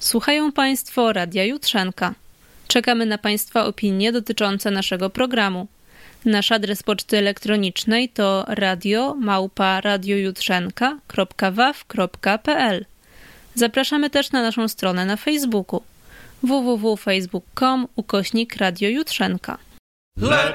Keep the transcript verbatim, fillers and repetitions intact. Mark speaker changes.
Speaker 1: Słuchają Państwo Radia Jutrzenka. Czekamy na Państwa opinie dotyczące naszego programu. Nasz adres poczty elektronicznej to radio małpa radiojutrzenka kropka waw kropka pl. Zapraszamy też na naszą stronę na Facebooku w w w kropka facebook kropka com ukośnik Radio Jutrzenka.